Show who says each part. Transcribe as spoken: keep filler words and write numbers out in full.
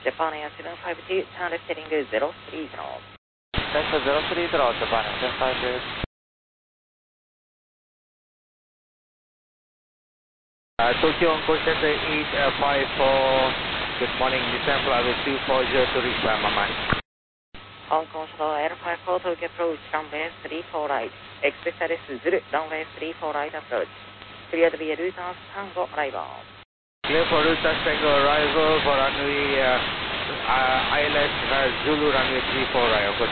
Speaker 1: Japan Air seven five two, turn left heading zero three zero.
Speaker 2: Delta zero three zero, Japan Air seven five two. Uh, Tokyo on course center eight five four, good morning, descend flight two four zero to reach by Mumbai.
Speaker 1: Hong Kong Shuttle Air five four, Tokyo approach, runway three four right. Expect Alice Zulu, runway three four right approach. Clear to be a route of Tango arrival.
Speaker 2: Clear for route of Tango arrival for runway uh, uh, I L S uh, Zulu runway three four right.